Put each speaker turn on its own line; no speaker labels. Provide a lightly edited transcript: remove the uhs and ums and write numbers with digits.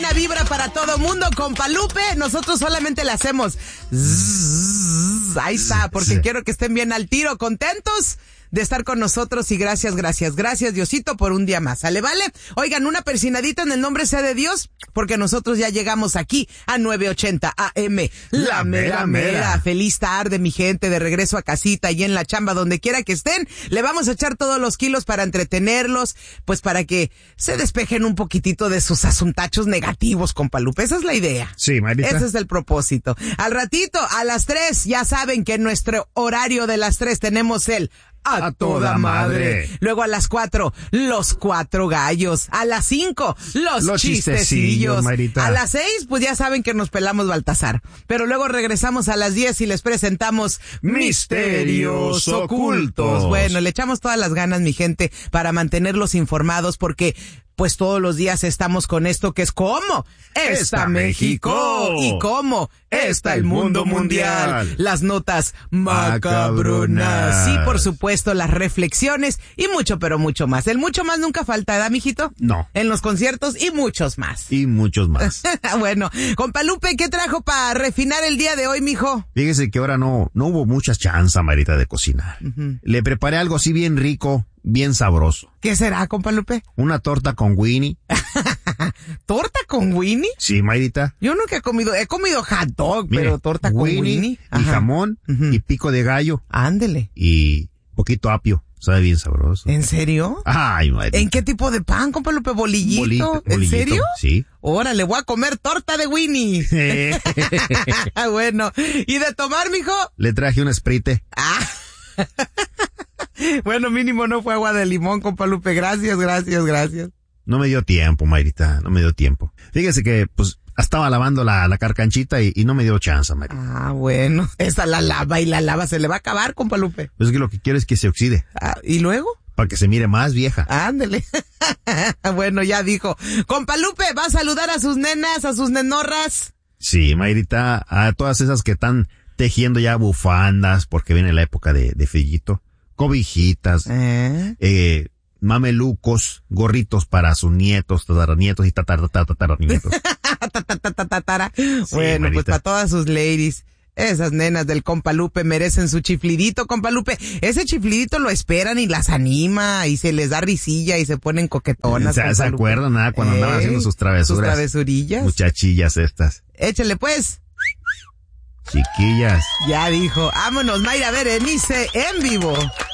buena vibra para todo mundo. Compa Lupe, nosotros solamente le hacemos zzz, ahí está, porque quiero que estén bien al tiro, contentos de estar con nosotros y gracias Diosito por un día más, ¿sale, vale? Oigan, una persinadita en el nombre sea de Dios, porque nosotros ya llegamos aquí a 980 AM, la mera. Feliz tarde, mi gente, de regreso a casita y en la chamba, donde quiera que estén, le vamos a echar todos los kilos para entretenerlos, pues para que se despejen un poquitito de sus asuntachos negativos, compa Lupe, esa es la idea.
Sí, Marita.
Ese es el propósito. Al ratito, a las 3, ya saben que en nuestro horario de las 3 tenemos el A Toda Madre. Luego a las 4, los 4 gallos. A las 5, los chistecillos.
Marita.
A las 6, pues ya saben que nos pelamos Baltasar. Pero luego regresamos a las 10 y les presentamos Misterios Ocultos. Bueno, le echamos todas las ganas, mi gente, para mantenerlos informados, porque pues todos los días estamos con esto que es ¿cómo? Está México. ¿Y cómo? Está el mundo mundial. Las notas macabronas. Sí, por supuesto, las reflexiones y mucho, pero mucho más. El mucho más nunca falta, ¿verdad, mijito?
No.
En los conciertos y muchos más.
Y muchos más.
Bueno, compa Lupe, ¿qué trajo para refinar el día de hoy, mijo?
Fíjese que ahora no hubo mucha chance, Marita, de cocinar. Le preparé algo así bien rico, bien sabroso.
¿Qué será, compa Lupe?
Una torta con Winnie.
¿Torta con Winnie?
Sí, Marita.
Yo nunca he comido hot dog, pero torta con Winnie.
Y jamón, y pico de gallo.
Ándele.
Y poquito apio. Sabe bien sabroso.
¿En serio?
Ay, Marita.
¿En qué tipo de pan, compa Lupe? ¿Bolillito? ¿En serio?
Sí.
Órale, voy a comer torta de Winnie. Bueno, ¿y de tomar, mijo?
Le traje un Sprite.
Bueno, mínimo no fue agua de limón, compa Lupe. Gracias.
No me dio tiempo, Mayrita, no me dio tiempo. Fíjese que, pues, estaba lavando la carcanchita y no me dio chance, Mayrita.
Bueno. Esta la lava se le va a acabar, compa Lupe.
Pues es que lo que quiero es que se oxide.
¿Y luego?
Para que se mire más vieja.
Ándele. Bueno, ya dijo. Compa Lupe, ¿va a saludar a sus nenas, a sus nenorras?
Sí, Mayrita, a todas esas que están tejiendo ya bufandas, porque viene la época de frillito, cobijitas, mamelucos, gorritos para sus nietos, tataranietos y tataranietos.
Bueno,
Marita.
pues para todas sus ladies, esas nenas del compa Lupe merecen su chiflidito, compa Lupe. Ese chiflidito lo esperan y las anima y se les da risilla y se ponen coquetonas.
¿Se acuerdan, cuando andaban haciendo sus travesuras?
Sus travesurillas.
Muchachillas estas.
Échale pues.
Chiquillas.
Ya dijo. Vámonos, Mayra Berenice en vivo.